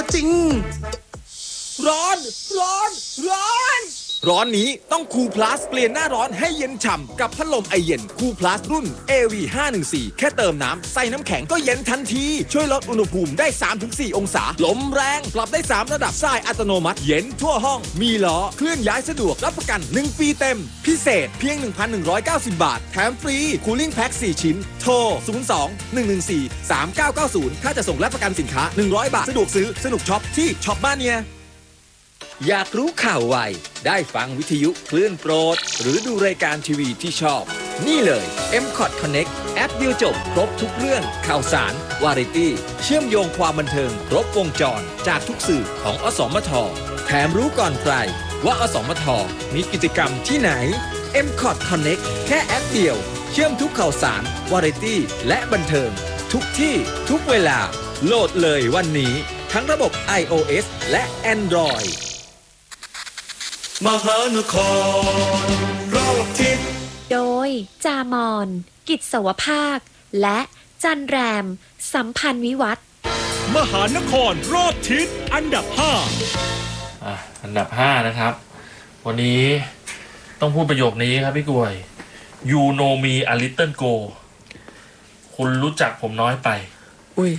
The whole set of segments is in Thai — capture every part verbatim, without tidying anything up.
จริงร้อนร้อนร้อนร้อนนี้ต้องคูลพลัสเปลี่ยนหน้าร้อนให้เย็นฉ่ำกับพัดลมไอเย็นคูลพลัสรุ่น เอ วี ห้าหนึ่งสี่ แค่เติมน้ำใส่น้ำแข็งก็เย็นทันทีช่วยลดอุณหภูมิได้ สามถึงสี่ องศาลมแรงปรับได้สามระดับทรายอัตโนมัติเย็นทั่วห้องมีล้อเคลื่อนย้ายสะดวกรับประกันหนึ่งปีเต็มพิเศษเพียง หนึ่งพันหนึ่งร้อยเก้าสิบ บาทแถมฟรีคูลิ่งแพ็คสี่ชิ้นโทรศูนย์ สอง หนึ่ง หนึ่ง สี่ สาม เก้า เก้า ศูนย์ถ้าจะส่งและประกันสินค้าหนึ่งร้อยบาทสะดวกซื้อสนุกช็อปที่ช็อปบ้านเนียอยากรู้ข่าวไวได้ฟังวิทยุคลื่นโปรดหรือดูรายการทีวีที่ชอบนี่เลย เอ็ม คอท Connect แอปเดียวจบครบทุกเรื่องข่าวสารวาไรตี้เชื่อมโยงความบันเทิงครบวงจรจากทุกสื่อของอสมทแถมรู้ก่อนใครว่าอสมทมีกิจกรรมที่ไหน เอ็ม คอท Connect แค่แอปเดียวเชื่อมทุกข่าวสารวาไรตี้และบันเทิงทุกที่ทุกเวลาโหลดเลยวันนี้ทั้งระบบ ไอ โอ เอส และ Androidมหานครรอบทิศโดยจามอนกิจสวภาคและจันแรมสัมพันธ์วิวัฒน์มหานครรอบทิศอันดับห้าอ่ะอันดับห้านะครับวันนี้ต้องพูดประโยคนี้ครับพี่กวย You know me a little go คุณรู้จักผมน้อยไปอุ้ย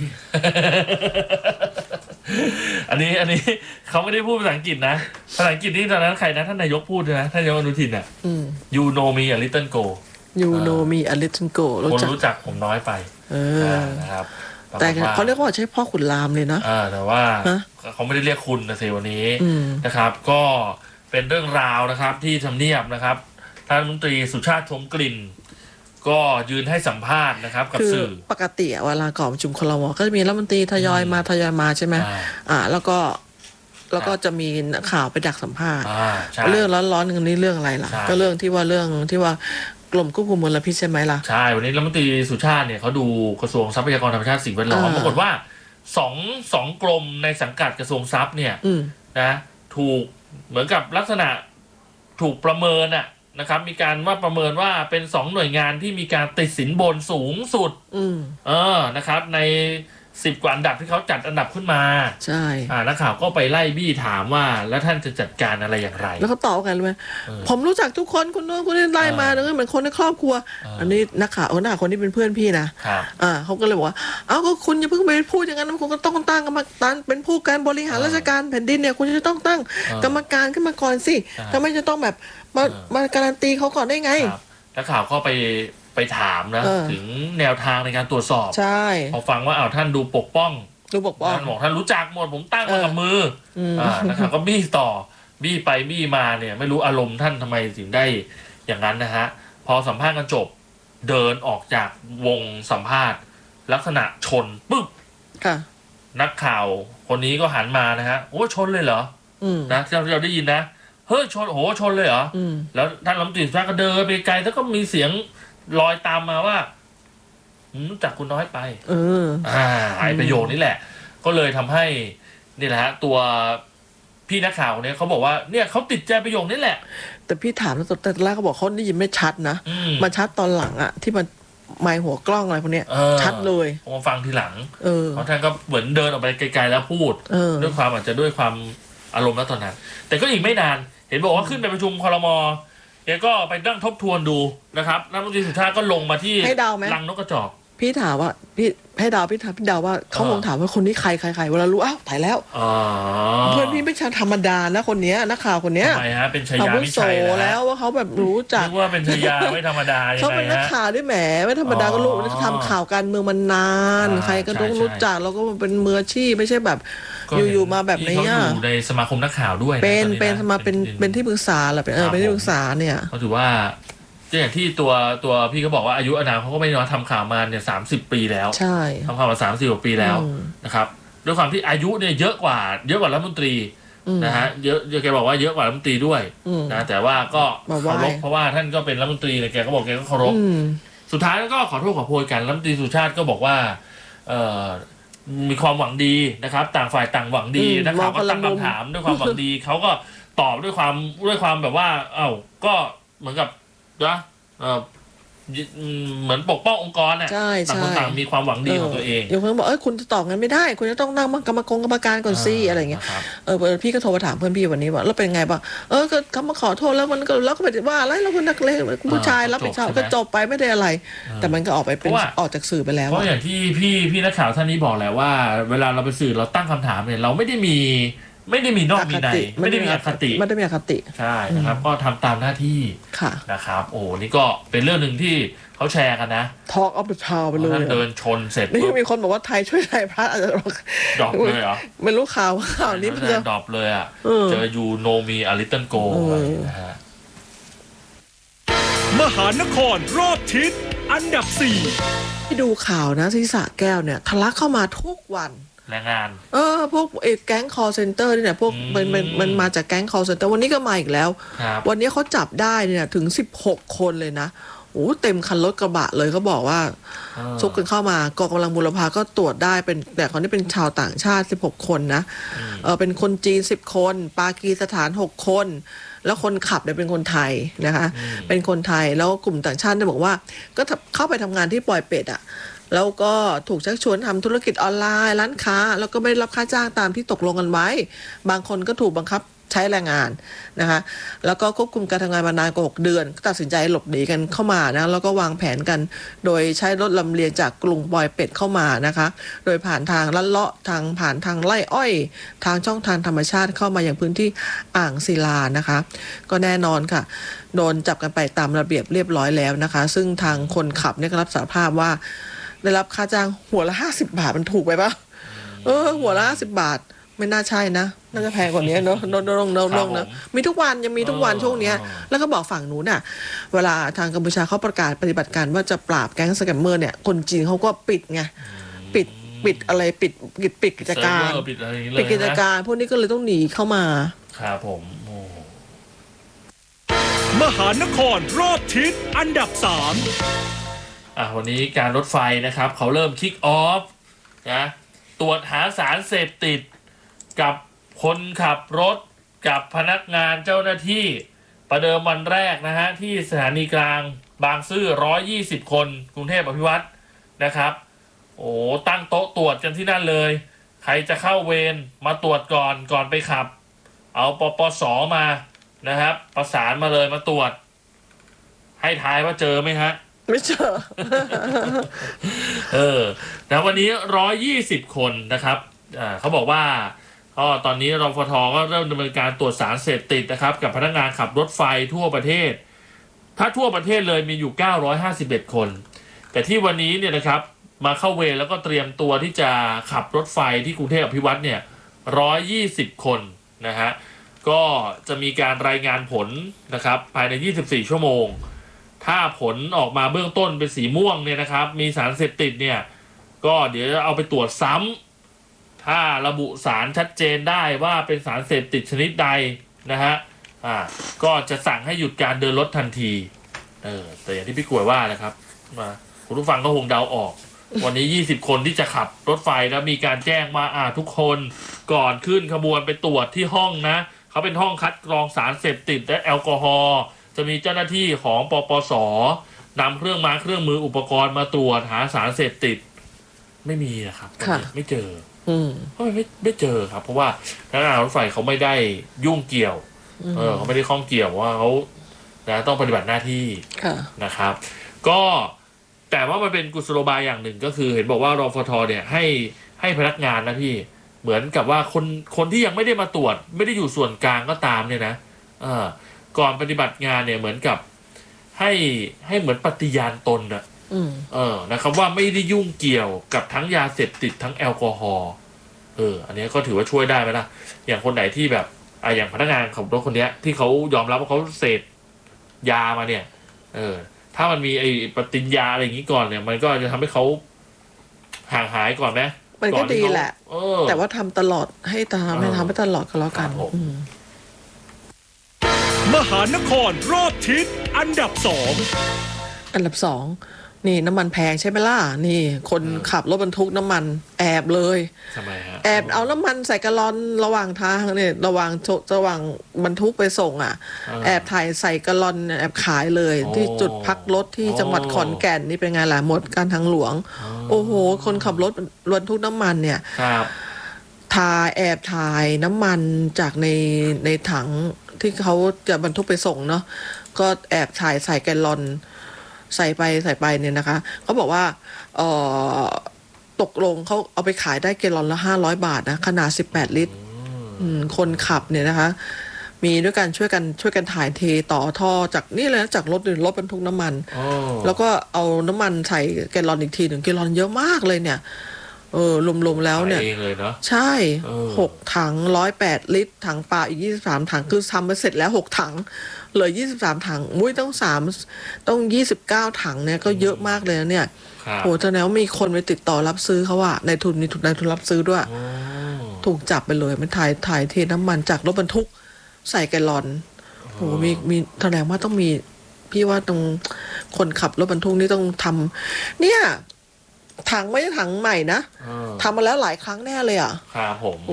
อันนี้อันนี้เขาไม่ได้พูดภาษาอังกฤษนะภาษาอังกฤษนี่ตอนนั้นใครนะท่านนายกพูดนะท่านนายกอนุทินอ่ะ You know me a little go You know me a little go คนรู้จักผมน้อยไปเออนะครับแต่เขาเรียกว่าใช่พ่อขุนรามเลยนะอ่าแต่ว่าเขาไม่ได้เรียกคุณนะเซวันนี้นะครับก็เป็นเรื่องราวนะครับที่ทำเนียบนะครับท่านรัฐมนตรีสุชาติชมกลิ่นก็ยืนให้สัมภาษณ์นะครับกับสื่อปกติเวลาก่อนประชุมครม.ก็จะมีรัฐมนตรีทยอยมาทยอยมาใช่ไหมอ่าแล้วก็แล้วก็จะมีข่าวไปดักสัมภาษณ์เรื่องร้อนๆนึงนี้เรื่องอะไรล่ะก็เรื่องที่ว่าเรื่องที่ว่ากรมควบคุมมลพิษใช่ไหมล่ะใช่วันนี้รัฐมนตรีสุชาติเนี่ยเขาดูกระทรวงทรัพยากรธรรมชาติสิ่งแวดล้อมปรากฏว่าสองสองกรมในสังกัดกระทรวงทรัพย์เนี่ยนะถูกเหมือนกับลักษณะถูกประเมินอะนะครับมีการว่าประเมินว่าเป็นสองหน่วยงานที่มีการติดสินบนสูงสุดเออนะครับในสิบกว่าอันดับที่เขาจัดอันดับขึ้นมาใช่อ่านักข่าวก็ไปไล่บี้ถามว่าแล้วท่านจะจัดการอะไรอย่างไรแล้วเขาตอบกันเลยไหมผมรู้จักทุกคนคนนู้นคนนี้ไล่มาแล้วก็เหมือนคนในครอบครัวอันนี้นักข่าวเออหน้าคนนี้เป็นเพื่อนพี่นะอ่าเขาก็เลยบอกว่าเอ้าก็คุณอย่าเพิ่งไปพูดอย่างนั้นคุณก็ต้องตั้งกรรมการเป็นผู้การบริหารราชการแผ่นดินเนี่ยคุณจะต้องตั้งกรรมการขึ้นมาก่อนสิทำไมจะต้องแบบมามาการันตีเขาก่อนได้ไงนักข่าวก็ไปไปถามนะถึงแนวทางในการตรวจสอบใช่พอฟังว่าอ้าวท่านดูปกป้องดูปกป้องท่านบอกท่านรู้จักหมดผมตั้งมากับมืออ่านะครับก็บี้ต่อบี้ไปบี้มาเนี่ยไม่รู้อารมณ์ท่านทำไมถึงได้อย่างนั้นนะฮะพอสัมภาษณ์กันจบเดินออกจากวงสัมภาษณ์ลักษณะชนปึ๊บนักข่าวคนนี้ก็หันมานะฮะโอ้ชนเลยเหรอนะที่เราที่เราได้ยินนะเฮ้ยชนโหชนเลยเหรอแล้วท่านรัฐมนตรีสุชาติก็เดินไปไกลแล้วก็มีเสียงลอยตามมาว่ารู้จักคุณน้อยไปเอออ่าไอ้ประโยคนี้แหละก็เลยทำให้นี่แหละฮะตัวพี่นักข่าวเนี่ยเขาบอกว่าเนี่ยเขาติดใจประโยคนี้แหละแต่พี่ถามแล้วแต่แรกเขาบอกเขาได้ยินไม่ชัดนะมาชัดตอนหลังอะที่มันไมค์หัวกล้องอะไรพวกเนี้ยชัดเลยผมมาฟังทีหลังเออเพราะท่านก็เหมือนเดินออกไปไกลๆแล้วพูดด้วยความอาจจะด้วยความอารมณ์แล้วตอนนั้นแต่ก็อีกไม่นานเห็นบอกว่าขึ้นไปประชุมครม.แกก็ไปนั่งทบทวนดูนะครับรัฐมนตรีสุชาติก็ลงมาที่รังนกกระจอกพี่ถามว่าพี่ให้ดาวพี่ถามพี่ดาวว่าเขาคงถามว่าคนนี้ใครใครใครเวลารู้อ้าวถ่ายแล้วเพื่อนพี่ไม่ใช่ธรรมดานะคนนี้นักข่าวคนนี้ทำไมฮะเป็นชายาไม่ใช่แล้วว่าเขาแบบรู้จักว่าเป็นชายาไม่ธรรมดาเขาเป็นนักข่าวด้วยแหมไม่ธรรมดาก็รู้ทำข่าวการเมืองมันนานใครก็ต้องรู้จักแล้วก็เป็นมืออาชีพไม่ใช่แบบอยู่ๆมาแบบนี้เขาอยู่ในสมาคมนักข่าวด้วยเป็นเป็นสมาเป็นเป็นที่ปรึกษาแหละเป็นเออเป็นที่ปรึกษาเนี่ยเขาถือว่าอย่างที่ตัวตัวพี่เขาบอกว่าอายุอานามเขาก็ไม่น้อยทำข่าวมาเนี่ยสามสิบปีแล้วใช่ทำข่าวมาสามสิบกว่าปีแล้วนะครับด้วยความที่อายุเนี่ยเยอะกว่าเยอะกว่ารัฐมนตรีนะฮะเยอะแกบอกว่าเยอะกว่ารัฐมนตรีด้วยนะแต่ว่าก็เคารพเพราะว่าท่านก็เป็นรัฐมนตรีเนี่ยแกก็บอกแกก็เคารพสุดท้ายก็ขอโทษขอโพยกันรัฐมนตรีสุชาติก็บอกว่าเอ่อมีความหวังดีนะครับต่างฝ่ายต่างหวังดีนักข่าวก็ตั้งคำถามด้วยความหวังดีเขาก็ตอบด้วยความด้วยความแบบว่าเอ้าก็เหมือนกับนะเอ่อเหมือนปกป้ององค์กรน่ะใช่ต่างคนต่างมีความหวังดีของตัวเองอย่างคนบอกเอ้ยคุณจะตอบงั้นไม่ได้คุณจะต้องนั่งกรรมกรกรรมการก่อนสิอะไรเงี้ยเออพี่ก็โทรมาถามเพื่อนพี่วันนี้ว่าแล้วเป็นไงบ้างเออก็เขามาขอโทษแล้วมันก็แล้วก็ไม่ได้ว่าอะไรแล้วคุณนักเลงผู้ชายรับผิดชอบก็จบไปไม่ได้อะไรแต่มันก็ออกไปเป็นออกจากสื่อไปแล้วเพราะอย่างที่พี่พี่นักข่าวท่านนี้บอกแหละว่าเวลาเราไปสื่อเราตั้งคำถามเนี่ยเราไม่ได้มีไม่ได้มีนอกมีในไม่ได้มีอคติไม่ได้มีอคติใช่นะครับก็ทำตามหน้าที่นะครับโอ้นี่ก็เป็นเรื่องหนึ่งที่เขาแชร์กันนะ Talk of the Town ไปเลยเดินชนเสร็จนี่มีคนบอกว่าไทยช่วยไทยพลาดอาจจะดรอปเลยเหรอไม่รู้ข่าวข่าวนี้เพื่อดรอปเลยอ่ะเจอยูโนมีอลิตเติ้ลโกนะฮะมหานครรอบทิศอันดับสี่ที่ดูข่าวนะที่สระแก้วเนี่ยทะลักเข้ามาทุกวันแรงงานเออพวกเอแก๊ง call center นี่เนี่ยพวกมันมันมันมาจากแก๊ง call center วันนี้ก็มาอีกแล้ววันนี้เขาจับได้เนี่ยถึงสิบหกคนเลยนะโอ้เต็มคันรถกระบะเลยเขาบอกว่าซุกกันเข้ามากองกำลังบุรพาก็ตรวจได้เป็นแต่คนที่เป็นชาวต่างชาติสิบหกคนนะเออเป็นคนจีนสิบคนปากีสถานหกคนแล้วคนขับเนี่ยเป็นคนไทยนะคะเป็นคนไทยแล้วกลุ่มต่างชาติเนี่ยบอกว่าก็เข้าไปทำงานที่ปอยเป็ดอ่ะแล้วก็ถูกชักชวนทำธุรกิจออนไลน์ร้านค้าแล้วก็ไม่ได้รับค่าจ้างตามที่ตกลงกันไว้บางคนก็ถูกบังคับใช้แรงงานนะคะแล้วก็ควบคุมการทำงานมานานกว่าหกเดือนก็ตัดสินใจหลบหนีกันเข้ามานะแล้วก็วางแผนกันโดยใช้รถลำเลียงจากกรุงปอยเป็ดเข้ามานะคะโดยผ่านทางลัดเลาะทางผ่านทางไร่อ้อยทางช่องทางธรรมชาติเข้ามาอย่างพื้นที่อ่างศิลานะคะก็แน่นอนค่ะโดนจับกันไปตามระเบียบเรียบร้อยแล้วนะคะซึ่งทางคนขับเนี่ยก็รับสารภาพว่าได้รับค่าจ้างหัวละห้าสิบบาทมันถูกไปปะเออหัวละห้าสิบบาทไม่น่าใช่นะน่าจะแพงกว่านี้เนาะลงลงลงลงนะมีทุกวันยังมีทุกวันช่วงนี้แล้วก็บอกฝั่งนู้นน่ะเวลาทางกัมพูชาเขาประกาศปฏิบัติการว่าจะปราบแก๊งสแกมเมอร์เนี่ยคนจีนเขาก็ปิดไงปิดปิดอะไรปิดปิดปิดกิจการปิดกิจการพวกนี้ก็เลยต้องหนีเข้ามาครับผมมหานครรอบทิศอันดับสามอ่ะวันนี้การรถไฟนะครับเขาเริ่มคิกออฟนะตรวจหาสารเสพติดกับคนขับรถกับพนักงานเจ้าหน้าที่ประเดิมวันแรกนะฮะที่สถานีกลางบางซื่อหนึ่งร้อยยี่สิบคนกรุงเทพอภิวัตรนะครับโอ้ตั้งโต๊ะตรวจกันที่นั่นเลยใครจะเข้าเวรมาตรวจก่อนก่อนไปขับเอาปปสมานะครับประสานมาเลยมาตรวจให้ทายว่าเจอไหมฮะไม่เจอเออแล้ววันนี้หนึ่งร้อยยี่สิบคนนะครับอ่าเขาบอกว่าก็ตอนนี้รฟทก็เริ่มดำเนินการตรวจสารเสพติดนะครับกับพนักงานขับรถไฟทั่วประเทศถ้าทั่วประเทศเลยมีอยู่เก้าร้อยห้าสิบเอ็ดคนแต่ที่วันนี้เนี่ยนะครับมาเข้าเวรแล้วก็เตรียมตัวที่จะขับรถไฟที่กรุงเทพอภิวัตรเนี่ยหนึ่งร้อยยี่สิบคนนะฮะก็จะมีการรายงานผลนะครับภายในยี่สิบสี่ชั่วโมงถ้าผลออกมาเบื้องต้นเป็นสีม่วงเนี่ยนะครับมีสารเสพติดเนี่ยก็เดี๋ยวจะเอาไปตรวจซ้ำถ้าระบุสารชัดเจนได้ว่าเป็นสารเสพติดชนิดใดนะฮะอ่าก็จะสั่งให้หยุดการเดินรถทันทีเออแต่อย่างที่พี่กล้วยว่านะครับมาคุณผู้ฟังก็คงเดาออก วันนี้ยี่สิบคนที่จะขับรถไฟแล้วมีการแจ้งมาอ่าทุกคนก่อนขึ้นขบวนไปตรวจที่ห้องนะเขาเป็นห้องคัดกรองสารเสพติดและแอลกอฮอล์จะมีเจ้าหน้าที่ของปปสนำเครื่องม้าเครื่องมืออุปกรณ์มาตรวจหาสารเสพติดไม่มีนะครับไม่เจอเขาไม่ไม่เจอครับเพราะว่าพนักงานรถไฟเขาไม่ได้ยุ่งเกี่ยวเออเขาไม่ได้ข้องเกี่ยวว่าเขานะต้องปฏิบัติหน้าที่นะครับก็แต่ว่ามันเป็นกุศโลบายอย่างหนึ่งก็คือเห็นบอกว่ารฟทเนี่ยให้ให้พนักงานนะพี่เหมือนกับว่าคนคนที่ยังไม่ได้มาตรวจไม่ได้อยู่ส่วนกลางก็ตามเนี่ยนะเออก่อนปฏิบัติงานเนี่ยเหมือนกับให้ให้เหมือนปฏิญาณตนอะเออนะครับว่าไม่ได้ยุ่งเกี่ยวกับทั้งยาเสพติดทั้งแอลกอฮอล์เอออันนี้ก็ถือว่าช่วยได้ไหมล่ะอย่างคนไหนที่แบบอ่าอย่างพนักงานขับรถคนเนี้ยที่เขายอมรับว่าเขาเสพยามาเนี่ยเออถ้ามันมีไอ้ปฏิญญาอะไรอย่างนี้ก่อนเนี่ยมันก็จะทำให้เขาห่างหายก่อนไหมมันก็ดีแหละแต่ว่าทำตลอดให้ตามให้ทำให้ตลอดก็แล้วกันมหานครรอบทิศอันดับสองอันดับสองนี่น้ำมันแพงใช่ไหมล่ะนี่คนขับรถบรรทุกน้ำมันแอบเลยทำไมฮะแอบเอาน้ำมันใส่กะลอนระหว่างทางเนี่ยระหว่างโชระหว่างบรรทุกไปส่งอ่ะอ่าแอบถ่ายใส่กะลอนแอบขายเลยโอ้ที่จุดพักรถที่จังหวัดขอนแก่นนี่เป็นไงล่ะหมดการทางหลวง โอ้โห คนขับรถบรรทุกน้ำมันเนี่ยครับถ่ายแอบถ่ายน้ำมันจากในในถังที่เขาจะบรรทุกไปส่งเนาะก็แอบถ่ายใส่แกลลอนใส่ไปใส่ไปเนี่ยนะคะเขาบอกว่าเออตกลงเขาเอาไปขายได้แกลลอนละห้าร้อยบาทนะขนาดสิบแปดลิตรอืมคนขับเนี่ยนะคะ มีด้วยกันช่วยกันช่วยกันถ่ายเทต่อท่อจากนี่เลยนะจากรถรถบรรทุกน้ำมันโอ้แล้วก็เอาน้ำมันใส่แกลลอนอีกทีหนึ่งแกลลอนเยอะมากเลยเนี่ยเออรวมๆแล้วเนี่ยขายเองเลยเนาะใช่เออหกถังร้อยแปดลิตรถังเปล่าอีกยี่สิบสามถังคือทำมาเสร็จแล้วหกถังเหลือยี่สิบสามถังมุ้ยต้องสามต้องยี่สิบเก้าถังเนี่ยก็เยอะมากเลยนะเนี่ยครับโหแสดงว่ามีคนไปติดต่อรับซื้อเขาอะในทุนมีทุนในทุนรับซื้อด้วยโอ้ถูกจับไปเลยมันถ่ายถ่ายเทน้ำมันจากรถบรรทุกใส่แกลลอนโหมีมีแสดงว่าต้องมีพี่ว่าตรงคนขับรถบรรทุกนี่ต้องทำเนี่ยถังไม่ใช่ถังใหม่นะเออทำมาแล้วหลายครั้งแน่เลยอ่ะครับผมโอ้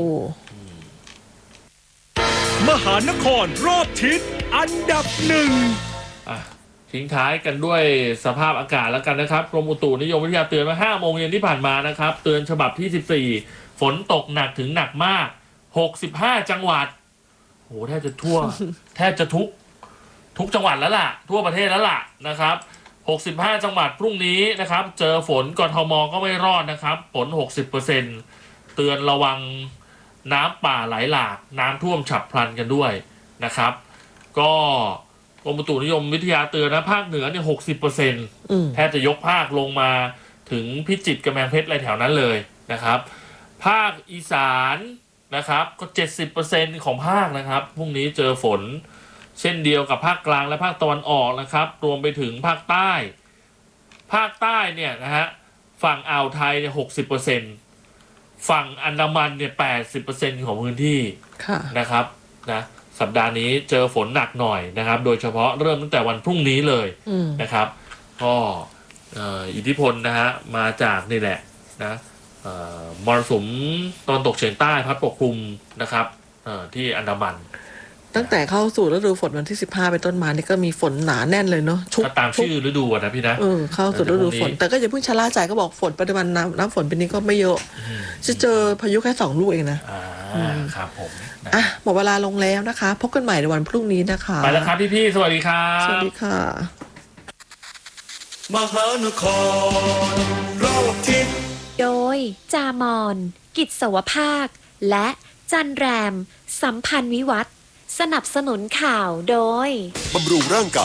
มหานครรอบทิศอันดับหนึ่งอ่ะทิ้งท้ายกันด้วยสภาพอากาศแล้วกันนะครับกรมอุตุนิยมวิทยาเตือนมาห้าโมงเย็นที่ผ่านมานะครับเตือนฉบับที่สิบสี่ฝนตกหนักถึงหนักมากหกสิบห้าจังหวัดโหแทบจะทั่ว แทบจะทุกทุกจังหวัดแล้วล่ะ ทั่วประเทศแล้วล่ะนะครับหกสิบห้าจังหวัดพรุ่งนี้นะครับเจอฝนกทมก็ไม่รอดนะครับฝน หกสิบเปอร์เซ็นต์ เตือนระวังน้ำป่าไหลหลากน้ำท่วมฉับพลันกันด้วยนะครับ ก็กรมอุตุนิยมวิทยาเตือนนะภาคเหนือเนี่ยหกสิบเปอร์เซ็นต์อืมแทบจะยกภาคลงมาถึงพิจิตรกำแพงเพชรอะไรแถวนั้นเลยนะครับ ภาคอีสานนะครับก็เจ็ดสิบเปอร์เซ็นต์ของภาคนะครับพรุ่งนี้เจอฝนเช่นเดียวกับภาคกลางและภาคตะวันออกนะครับรวมไปถึงภาคใต้ ภาคใต้เนี่ยนะฮะฝั่งอ่าวไทยเนี่ยหกสิบเปอร์เซ็นต์ฝั่งอันดามันเนี่ยแปดสิบเปอร์เซ็นต์ของพื้นที่ค่ะนะครับนะสัปดาห์นี้เจอฝนหนักหน่อยนะครับ โดยเฉพาะเริ่มตั้งแต่วันพรุ่งนี้เลยอืมนะครับ ก็เอ่ออิทธิพลนะฮะมาจากนี่แหละนะเอ่อมรสุมตะวันตกเฉียงใต้พัดปกคลุมนะครับเอ่อที่อันดามันตั้งแต่เข้าสู่ฤดูฝนวันที่สิบห้าเป็นต้นมานี่ก็มีฝนหนาแน่นเลยเนาะชุกก็ตามชื่อฤดูอะนะพี่นะเออเข้าสู่ฤดูฝนแต่พรุ่งนี้แต่ก็อย่าเพิ่งชะล่าใจก็บอกฝนปริมาณน้ำน้ำฝนปีนี้ก็ไม่เยอะอืมจะเจอพายุแค่สองลูกเองนะอ่าอืมครับผมนะอ่ะหมดเวลาลงแล้วนะคะ พบกันใหม่ในวันพรุ่งนี้นะคะไปแล้วครับพี่ๆสวัสดีครับสวัสดีค่ะมหานครรอบทิศโดยจามอน กิจสวภาค และจันแรม สัมพันธ์วิวัฒน์สนับสนุนข่าวโดยบำรุงร่างกาย